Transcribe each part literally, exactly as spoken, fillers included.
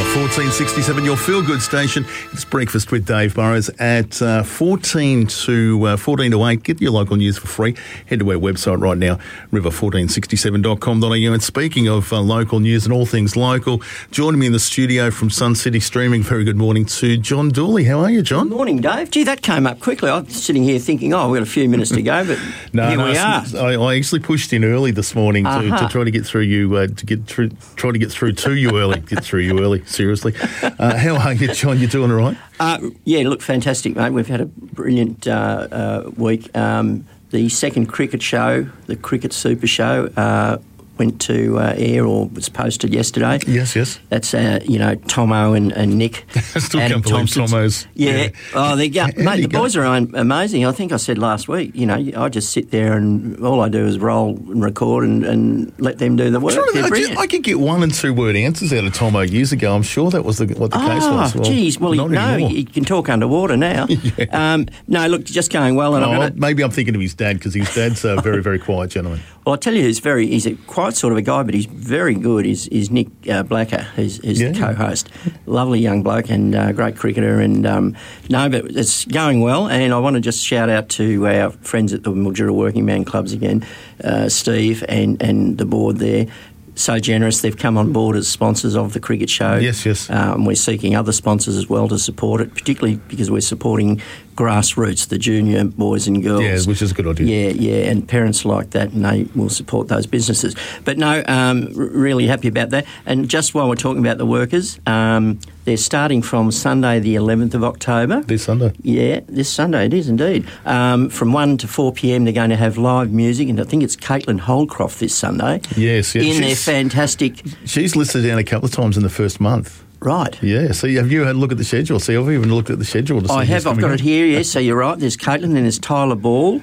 fourteen sixty-seven, your feel-good station. It's Breakfast with Dave Burrows at uh, fourteen to uh, fourteen to eight. Get your local news for free. Head to our website right now, river fourteen sixty-seven dot com dot a u. And speaking of uh, local news and all things local, joining me in the studio from Sun City Streaming, very good morning to John Dooley. How are you, John? Good morning, Dave. Gee, that came up quickly. I'm sitting here thinking, oh, we've got a few minutes to go, but no, here no, we are. I, I actually pushed in early this morning to, uh-huh. to try to get through you, uh, to get through, try to get through to you early, get through you early, seriously. Uh, how are you, John? You doing all right? Uh, yeah, look, fantastic, mate. We've had a brilliant uh, uh, week. Um, the second cricket show, the Cricket Super Show, uh, went to uh, air or was posted yesterday. Yes, yes. That's, uh, you know, Tomo and, and Nick. I still Adam can't believe Thompson's. Tomo's. Yeah. yeah. Oh, they go, How mate, the go? boys are amazing. I think I said last week, you know, I just sit there and all I do is roll and record and, and let them do the work. They're I, brilliant. just, I could get one and two word answers out of Tomo years ago. I'm sure that was the, what the oh, case was. Oh, geez. Well, not he, no, anymore. he can talk underwater now. yeah. um, no, look, just going well. And oh, I'm gonna, maybe I'm thinking of his dad because his dad's a very, very quiet gentleman. Well, I tell you, he's very, he's a quite sort of a guy, but he's very good. Is is Nick uh, Blacker, who's, who's Yeah. the co-host. Lovely young bloke and uh, great cricketer. And um, no, but it's going well. And I want to just shout out to our friends at the Mildura Working Man Clubs again, uh, Steve and, and the board there. So generous. They've come on board as sponsors of the cricket show. Yes, yes. Um, we're seeking other sponsors as well to support it, particularly because we're supporting grassroots, the junior boys and girls. Yeah, which is a good idea. Yeah, yeah, and parents like that, and they will support those businesses. But no, um, r- really happy about that. And just while we're talking about the workers, um, they're starting from Sunday the eleventh of October. This Sunday. Yeah, this Sunday it is indeed. Um, from one to four p.m. they're going to have live music, and I think it's Caitlin Holdcroft this Sunday. Yes, yes. In their She's, fantastic... she's listed down a couple of times in the first month. Right. Yeah, so have you had a look at the schedule? See, I've even looked at the schedule to see I who's have. I've coming got in. it here, yes, so you're right. There's Caitlin, then there's Tyler Ball,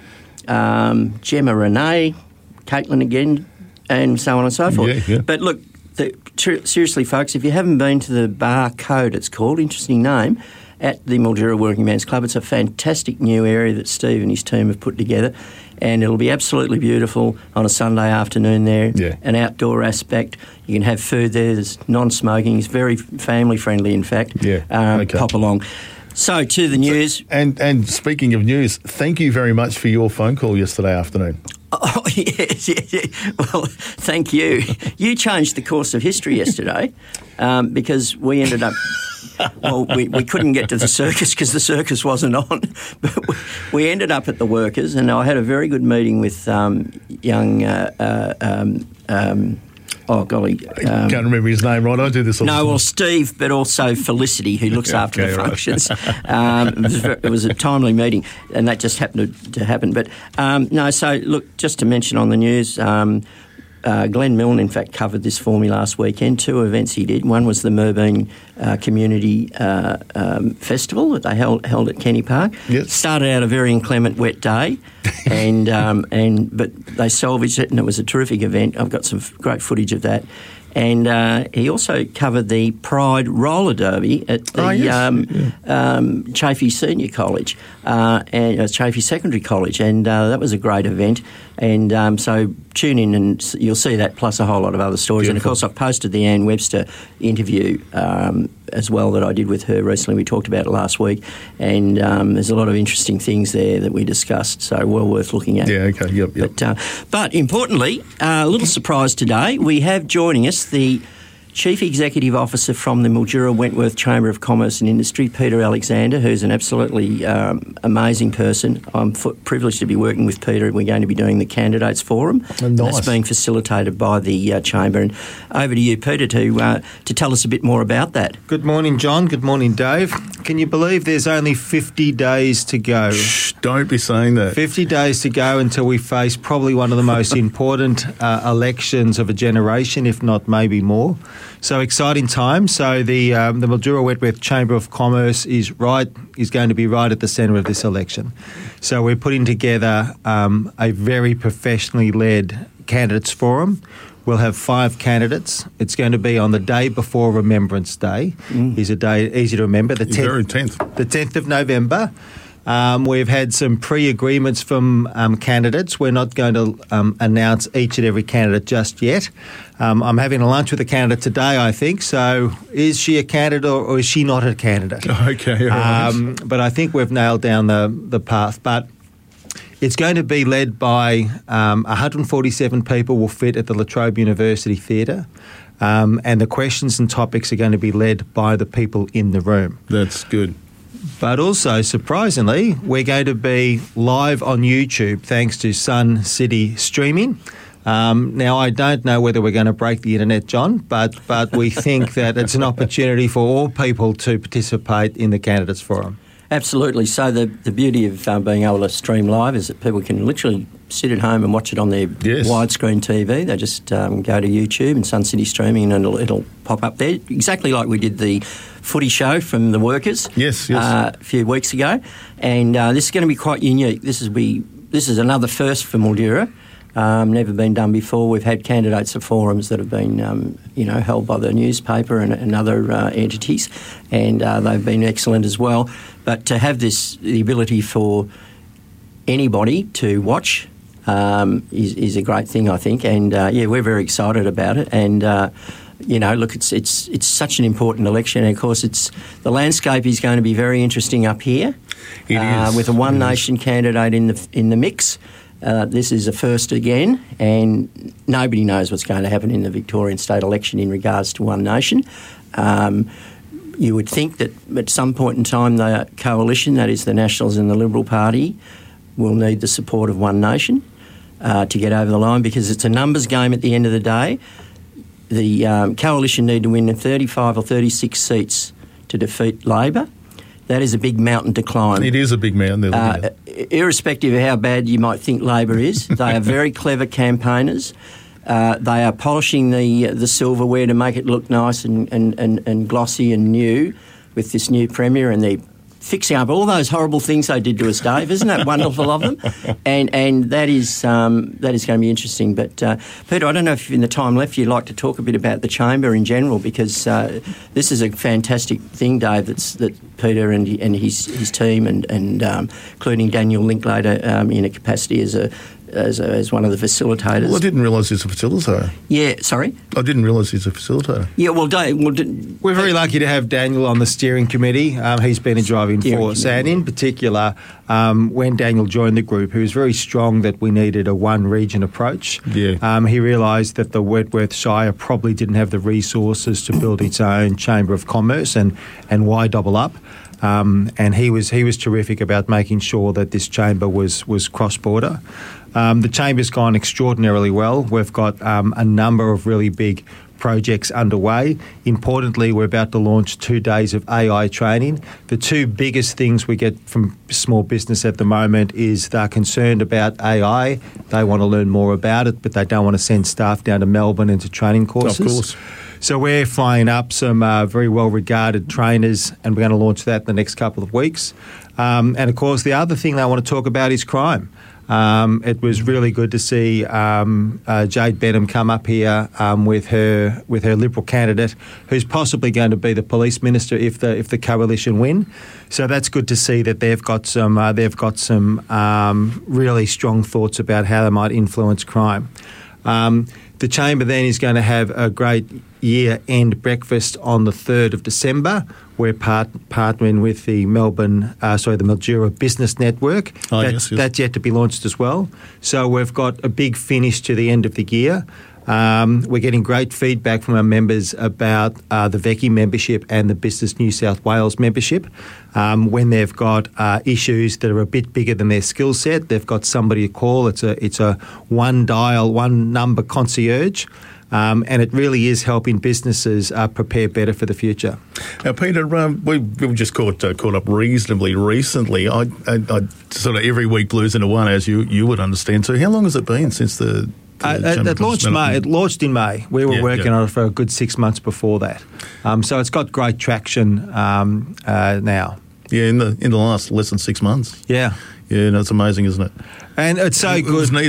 um, Gemma Renee, Caitlin again, and so on and so forth. Yeah, yeah. But look, the, tr- seriously, folks, if you haven't been to the Bar Code, it's called, interesting name, at the Mildura Working Man's Club, it's a fantastic new area that Steve and his team have put together, and it'll be absolutely beautiful on a Sunday afternoon there. Yeah. An outdoor aspect. You can have food there. There's non-smoking. It's very family friendly, in fact. Yeah, Um, okay. Pop along. So, to the news. And and speaking of news, thank you very much for your phone call yesterday afternoon. Oh, yes, yes, yes. Well, thank you. You changed the course of history yesterday um, because we ended up... Well, we, we couldn't get to the circus because the circus wasn't on. But we, we ended up at the workers, and I had a very good meeting with um, young... Uh, uh, um, um, oh, golly. Um, Can't remember his name, right? I do this all the No, time. well, Steve, but also Felicity, who looks Yeah, after okay, the right. functions. Um, it, was very, it was a timely meeting, and that just happened to, to happen. But um, no, so look, just to mention on the news, um, uh, Glenn Milne, in fact, covered this for me last weekend. Two events he did. One was the Merbeen uh, Community uh, um, Festival that they held, held at Kenny Park. Yes. Started out a very inclement wet day, and um, and but they salvaged it, and it was a terrific event. I've got some f- great footage of that. And uh, he also covered the Pride Roller Derby at the Oh, yes. um, Yeah. um, Chaffey Senior College uh, and uh, Chaffey Secondary College, and uh, that was a great event. And um, so tune in and s- you'll see that, plus a whole lot of other stories. Beautiful. And of course, I've posted the Anne Webster interview um, as well that I did with her recently. We talked about it last week, and um, there's a lot of interesting things there that we discussed. So well worth looking at. Yeah, okay, yep, yep. But, uh, but importantly, uh, a little surprise today, we have joining us the Chief Executive Officer from the Mildura Wentworth Chamber of Commerce and Industry, Peter Alexander, who's an absolutely um, amazing person. I'm f- privileged to be working with Peter, and we're going to be doing the Candidates Forum. Oh, nice. That's being facilitated by the uh, Chamber. And over to you, Peter, to uh, to tell us a bit more about that. Good morning, John. Good morning, Dave. Can you believe there's only fifty days to go? Shh, don't be saying that. fifty days to go until we face probably one of the most important uh, elections of a generation, if not maybe more. So exciting time. So the um, the Mildura Wentworth Chamber of Commerce is right is going to be right at the centre of this election. So we're putting together um, a very professionally led candidates forum. We'll have five candidates. It's going to be on the day before Remembrance Day. Mm. Is a day easy to remember. The Very tenth. The tenth of November. Um, we've had some pre-agreements from um, candidates. We're not going to um, announce each and every candidate just yet. Um, I'm having a lunch with a candidate today, I think. So is she a candidate or, or is she not a candidate? Okay, all right. Um, but I think we've nailed down the, the path. But it's going to be led by um, one hundred forty-seven people will fit at the La Trobe University Theatre. Um, and the questions and topics are going to be led by the people in the room. That's good. But also, surprisingly, we're going to be live on YouTube thanks to Sun City Streaming. Um, now, I don't know whether we're going to break the internet, John, but but we think that it's an opportunity for all people to participate in the Candidates Forum. Absolutely. So the, the beauty of uh, being able to stream live is that people can literally sit at home and watch it on their yes. widescreen T V. They just um, go to YouTube and Sun City Streaming and it'll, it'll pop up there, exactly like we did the footy show from the Workers yes, yes. Uh, a few weeks ago. And uh, this is going to be quite unique. This is, be, this is another first for Mildura. Um, never been done before. We've had candidates for forums that have been, um, you know, held by the newspaper and, and other uh, entities, and uh, they've been excellent as well. But to have this, the ability for anybody to watch um, is, is a great thing, I think. And uh, yeah, we're very excited about it. And uh, you know, look, it's it's it's such an important election. And of course, it's the landscape is going to be very interesting up here. It uh, is with a One Nation candidate in the in the mix. Uh, this is a first again, and nobody knows what's going to happen in the Victorian state election in regards to One Nation. Um, you would think that at some point in time the coalition, that is the Nationals and the Liberal Party, will need the support of One Nation uh, to get over the line, because it's a numbers game at the end of the day. The um, coalition need to win thirty-five or thirty-six seats to defeat Labor. That is a big mountain to climb. It is a big mountain. Uh, irrespective of how bad you might think Labor is, they are very clever campaigners. Uh, they are polishing the the silverware to make it look nice and, and, and, and glossy and new with this new Premier, and they're fixing up all those horrible things they did to us, Dave. Isn't that wonderful of them? And and that is um, that is going to be interesting. But, uh, Peter, I don't know if in the time left you'd like to talk a bit about the Chamber in general, because uh, this is a fantastic thing, Dave, that's, that Peter and and his his team and, and um, including Daniel Linklater um, in a capacity as a As, a, as one of the facilitators. Well, I didn't realise he's a facilitator. Yeah, sorry? I didn't realise he's a facilitator. Yeah, well, Dave... Well, We're very lucky to have Daniel on the steering committee. Um, he's been a driving Steering force. committee. And in particular, um, when Daniel joined the group, he was very strong that we needed a one-region approach. Yeah. Um, he realised that the Wentworth Shire probably didn't have the resources to build its own Chamber of Commerce, and, and why double up? Um, and he was he was terrific about making sure that this chamber was was cross-border. Um, the chamber's gone extraordinarily well. We've got um, a number of really big projects underway. Importantly, we're about to launch two days of A I training. The two biggest things we get from small business at the moment is they're concerned about A I. They want to learn more about it, but they don't want to send staff down to Melbourne into training courses. Of course. So we're flying up some uh, very well-regarded trainers, and we're going to launch that in the next couple of weeks. Um, and, of course, the other thing they want to talk about is crime. Um, it was really good to see um, uh, Jade Benham come up here um, with her with her Liberal candidate, who's possibly going to be the police minister if the if the coalition win. So that's good to see that they've got some uh, they've got some um, really strong thoughts about how they might influence crime. Um, the Chamber then is going to have a great year-end breakfast on the third of December. We're part, partnering with the Melbourne, uh, sorry, the Mildura Business Network. Oh, that's, yes, yes. that's yet to be launched as well. So we've got a big finish to the end of the year. Um, we're getting great feedback from our members about uh, the V E C I membership and the Business New South Wales membership. Um, when they've got uh, issues that are a bit bigger than their skill set, they've got somebody to call. It's a it's a one dial, one number concierge. Um, and it really is helping businesses uh, prepare better for the future. Now, Peter, um, we, we were just caught uh, caught up reasonably recently. I, I, I sort of every week blues into one, as you, you would understand. So how long has it been since the... the Uh, it, it launched May. It launched in May. We were Yeah, working yeah. on it for a good six months before that. Um, so it's got great traction um, uh, now. Yeah, in the in the last less than six months. Yeah. Yeah, no, it's amazing, isn't it? And it's so It good. was needed.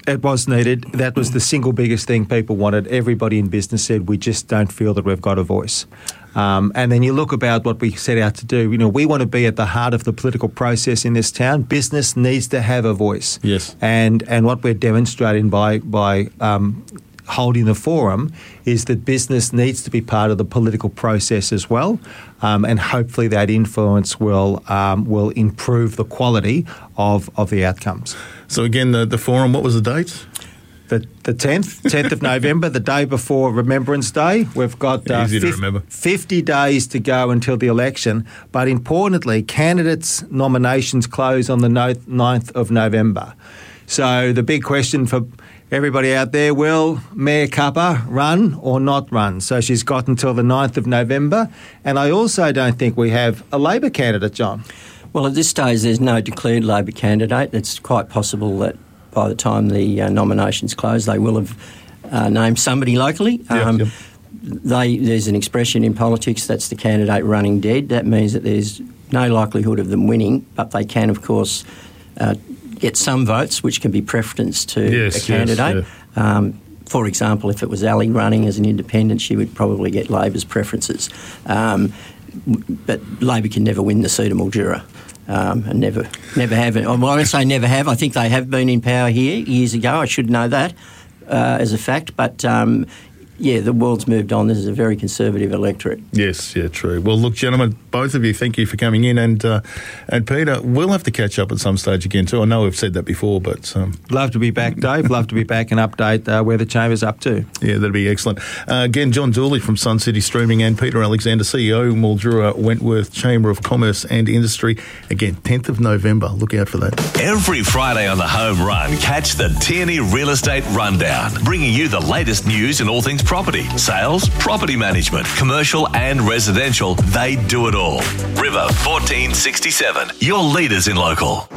It was needed. That was the single biggest thing people wanted. Everybody in business said, we just don't feel that we've got a voice. Um, and then you look about what we set out to do. You know, we want to be at the heart of the political process in this town. Business needs to have a voice. Yes. And and what we're demonstrating by by um, holding the forum is that business needs to be part of the political process as well, um, and hopefully that influence will um, will improve the quality of, of the outcomes. So again, the, the forum, what was the date? The the tenth, tenth of November, the day before Remembrance Day. We've got uh, Easy to fif- remember. fifty days to go until the election. But importantly, candidates' nominations close on the ninth of November. So the big question for everybody out there, will Mayor Cupper run or not run? So she's got until the ninth of November. And I also don't think we have a Labor candidate, John. Well, at this stage, there's no declared Labor candidate. It's quite possible that by the time the uh, nominations close, they will have uh, named somebody locally. Yeah, um, yep. they, there's an expression in politics, that's the candidate running dead. That means that there's no likelihood of them winning, but they can, of course, uh, get some votes, which can be preference to Yes, a candidate. yes, yeah. um, for example, if it was Ali running as an independent, she would probably get Labor's preferences. Um, but Labor can never win the seat of Mildura. Um, and never, never have. Well, I won't say never have. I think they have been in power here years ago. I should know that uh, as a fact. But um, yeah, the world's moved on. This is a very conservative electorate. Yes, yeah, true. Well, look, gentlemen, both of you, thank you for coming in. And uh, and Peter, we'll have to catch up at some stage again too. I know we've said that before, but... Um, Love to be back, Dave. Love to be back and update uh, where the Chamber's up to. Yeah, that'd be excellent. Uh, again, John Dooley from Sun City Streaming and Peter Alexander, C E O, Mildura Wentworth Chamber of Commerce and Industry. Again, tenth of November. Look out for that. Every Friday on the Home Run, catch the Tierney Real Estate Rundown, bringing you the latest news in all things property, sales, property management, commercial and residential. They do it all. River fourteen sixty-seven, your leaders in local.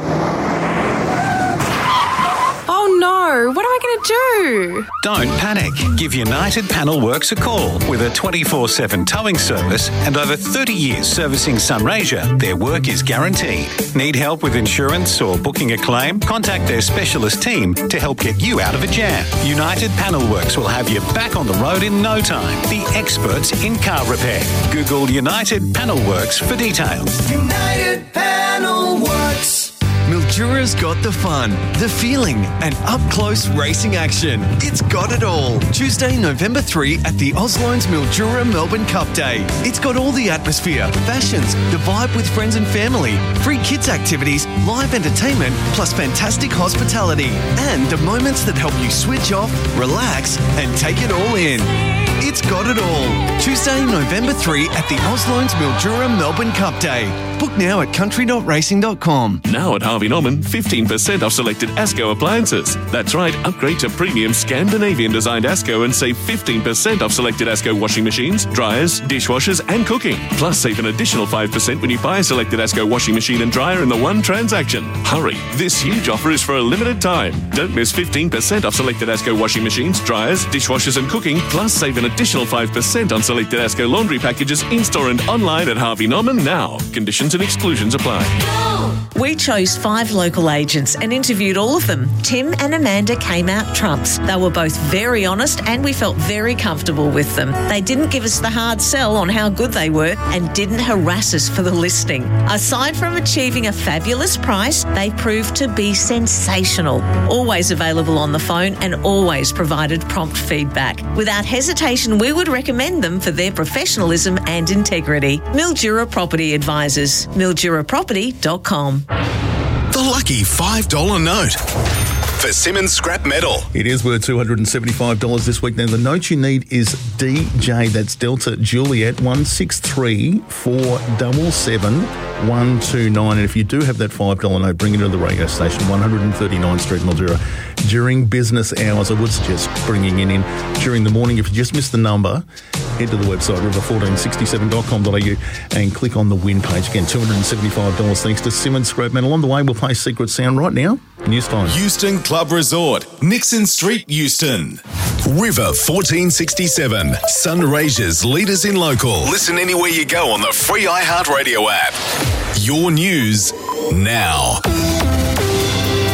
Oh no, what am I going to do? Don't panic. Give United Panel Works a call. With a twenty-four seven towing service and over thirty years servicing Sunraysia, their work is guaranteed. Need help with insurance or booking a claim? Contact their specialist team to help get you out of a jam. United Panel Works will have you back on the road in no time. The experts in car repair. Google United Panel Works for details. United Panel Works. Mildura's got the fun, the feeling, and up-close racing action. It's got it all. Tuesday, November third at the Oslones Mildura Melbourne Cup Day. It's got all the atmosphere, fashions, the vibe with friends and family, free kids activities, live entertainment, plus fantastic hospitality, and the moments that help you switch off, relax, and take it all in. It's got it all. Tuesday, November third at the Oslones Mildura Melbourne Cup Day. Book now at country dot racing dot com. Now at Harvey Norman, fifteen percent off selected ASCO appliances. That's right, upgrade to premium Scandinavian-designed ASCO and save fifteen percent off selected ASCO washing machines, dryers, dishwashers and cooking. Plus, save an additional five percent when you buy a selected ASCO washing machine and dryer in the one transaction. Hurry, this huge offer is for a limited time. Don't miss fifteen percent off selected ASCO washing machines, dryers, dishwashers and cooking. Plus, save an additional five percent on selected ASCO laundry packages in-store and online at Harvey Norman now. Conditions and exclusions apply. We chose five local agents and interviewed all of them. Tim and Amanda came out trumps. They were both very honest and we felt very comfortable with them. They didn't give us the hard sell on how good they were and didn't harass us for the listing. Aside from achieving a fabulous price, they proved to be sensational. Always available on the phone and always provided prompt feedback. Without hesitation, we would recommend them for their professionalism and integrity. Mildura Property Advisors. mildura property dot com. The lucky five dollar note for Simmons Scrap Metal. It is worth two hundred seventy-five dollars this week. Now, the note you need is D J, that's Delta Juliet, one six three four seven seven one two nine. And if you do have that five dollar note, bring it to the radio station, one thirty-ninth Street, Mildura, during business hours. I would suggest bringing it in during the morning. If you just missed the number, head to the website, river fourteen sixty-seven dot com dot a u, and click on the win page. Again, two hundred seventy-five dollars thanks to Simmons Scrap Metal. On the way, we'll play Secret Sound right now. News time. Euston Club Resort, Nixon Street, Euston. River fourteen sixty-seven, Sunraysia's leaders in local. Listen anywhere you go on the free iHeartRadio app. Your news now.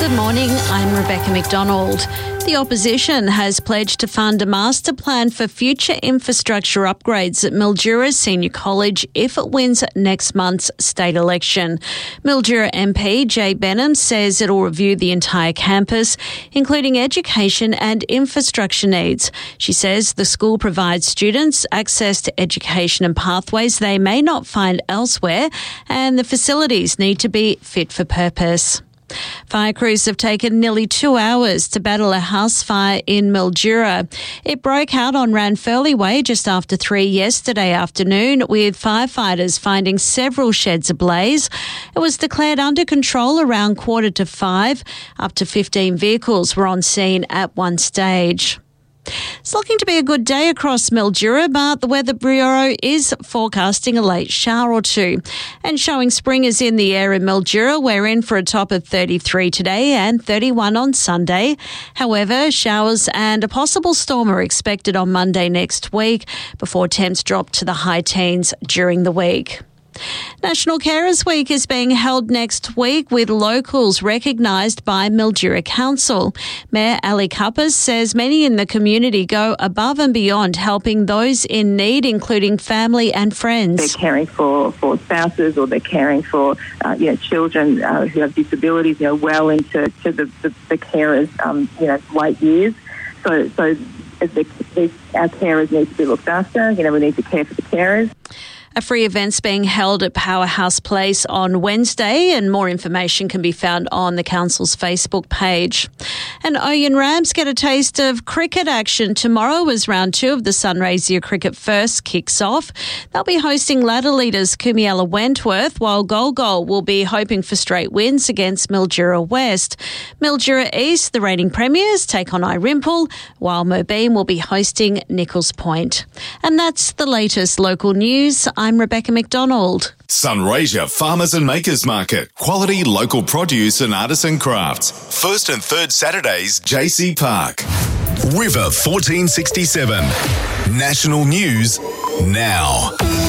Good morning, I'm Rebecca McDonald. The opposition has pledged to fund a master plan for future infrastructure upgrades at Mildura Senior College if it wins next month's state election. Mildura M P Jay Benham says it will review the entire campus, including education and infrastructure needs. She says the school provides students access to education and pathways they may not find elsewhere, and the facilities need to be fit for purpose. Fire crews have taken nearly two hours to battle a house fire in Mildura. It broke out on Ranfurly Way just after three yesterday afternoon, with firefighters finding several sheds ablaze. It was declared under control around quarter to five. Up to fifteen vehicles were on scene at one stage. It's looking to be a good day across Mildura, but the Weather Bureau is forecasting a late shower or two. And showing spring is in the air in Mildura. We're in for a top of thirty-three today and thirty-one on Sunday. However, showers and a possible storm are expected on Monday next week before temps drop to the high teens during the week. National Carers Week is being held next week with locals recognised by Mildura Council. Mayor Ali Kappas says many in the community go above and beyond helping those in need, including family and friends. They're caring for, for spouses, or they're caring for uh, you know children uh, who have disabilities, you know, well into to the, the, the carers' um, you know late years. So so the, the, our carers need to be looked after. You know, we need to care for the carers. A free event's being held at Powerhouse Place on Wednesday, and more information can be found on the council's Facebook page. And Oyen Rams get a taste of cricket action tomorrow as round two of the Sunraysia Cricket First kicks off. They'll be hosting ladder leaders Kumiella Wentworth, while Golgol will be hoping for straight wins against Mildura West. Mildura East, the reigning premiers, take on Irimple, while Mobeam will be hosting Nichols Point. And that's the latest local news. I'm Rebecca McDonald. Sunraysia Farmers and Makers Market. Quality local produce and artisan crafts. First and third Saturdays, J C Park. River fourteen sixty-seven. National news now.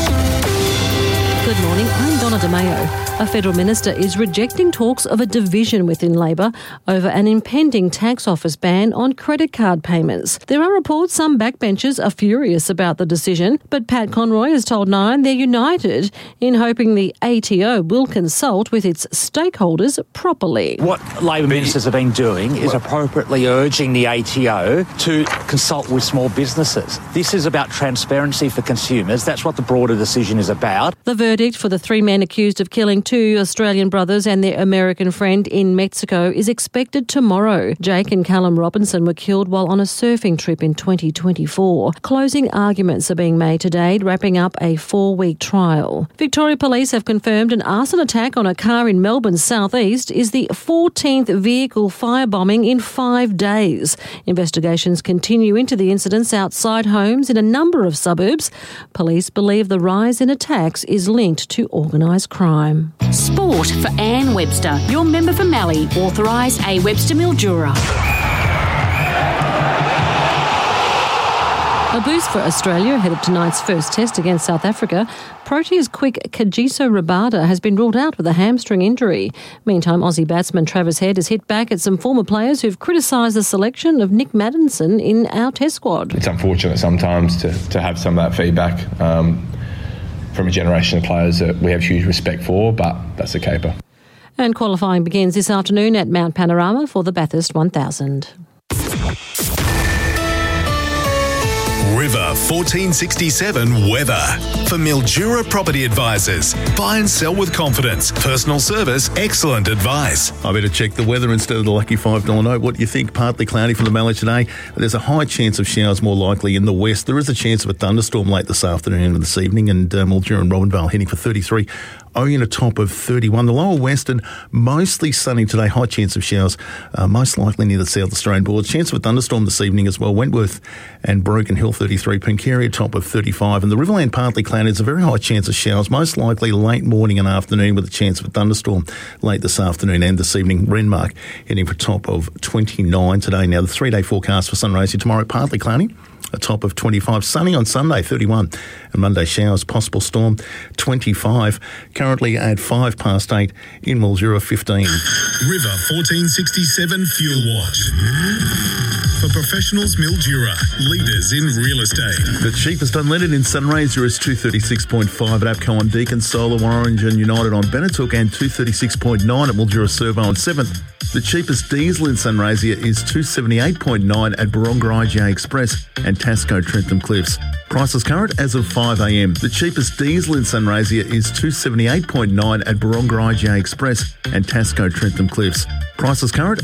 Good morning, I'm Donna DeMayo. A federal minister is rejecting talks of a division within Labor over an impending tax office ban on credit card payments. There are reports some backbenchers are furious about the decision, but Pat Conroy has told Nine they're united in hoping the A T O will consult with its stakeholders properly. What Labor ministers have been doing is appropriately urging the A T O to consult with small businesses. This is about transparency for consumers. That's what the broader decision is about. The verdict for the three men accused of killing two Australian brothers and their American friend in Mexico is expected tomorrow. Jake and Callum Robinson were killed while on a surfing trip in twenty twenty-four. Closing arguments are being made today, wrapping up a four-week trial. Victoria Police have confirmed an arson attack on a car in Melbourne's southeast is the fourteenth vehicle firebombing in five days. Investigations continue into the incidents outside homes in a number of suburbs. Police believe the rise in attacks is linked to organised crime. Sport for Anne Webster, your member for Mallee, authorised A Webster Mildura. A boost for Australia ahead of tonight's first test against South Africa. Proteas quick Kagiso Rabada has been ruled out with a hamstring injury. Meantime, Aussie batsman Travis Head has hit back at some former players who've criticised the selection of Nick Maddinson in our test squad. It's unfortunate sometimes to, to have some of that feedback um, from a generation of players that we have huge respect for, but that's a caper. And qualifying begins this afternoon at Mount Panorama for the Bathurst one thousand. River fourteen sixty-seven weather. For Mildura Property Advisors. Buy and sell with confidence. Personal service, excellent advice. I better check the weather instead of the lucky five dollar note. What do you think? Partly cloudy for the Mallee today. There's a high chance of showers more likely in the west. There is a chance of a thunderstorm late this afternoon and this evening, and uh, Mildura and Robinvale heading for thirty-three. Only a top of thirty-one. The lower western, mostly sunny today. High chance of showers, uh, most likely near the South Australian border. Chance of a thunderstorm this evening as well. Wentworth and Broken Hill thirty-three. Pincaria top of thirty-five. And the Riverland partly cloudy. There's a very high chance of showers, most likely late morning and afternoon with a chance of a thunderstorm late this afternoon and this evening. Renmark heading for top of twenty-nine today. Now the three-day forecast for Sunraysia tomorrow, partly cloudy. a top of twenty-five. Sunny on Sunday, thirty-one. And Monday showers, possible storm, twenty-five. Currently at five past eight in Mildura, fifteen. River fourteen sixty-seven Fuel Watch. For professionals, Mildura, leaders in real estate. The cheapest unleaded in Sunraysia is two thirty-six point five at APCO on Deacon, Solar, Warrington United on Benetook, and two thirty-six point nine at Mildura Servo on seventh. The cheapest diesel in Sunraysia is two seventy-eight point nine at Baronga I G A Express and Tasco Trentham Cliffs. Prices current as of five a m. The cheapest diesel in Sunraysia is two seventy-eight point nine at Baronga I G A Express and Tasco Trentham Cliffs. Prices current